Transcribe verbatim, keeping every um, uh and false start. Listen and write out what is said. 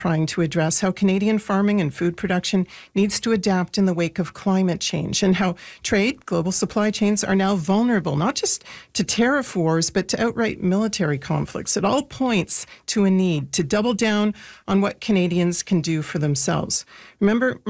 trying to address how Canadian farming and food production needs to adapt in the wake of climate change, and how trade, global supply chains are now vulnerable, not just to tariff wars, but to outright military conflicts. It all points to a need to double down on what Canadians can do for themselves. Remember,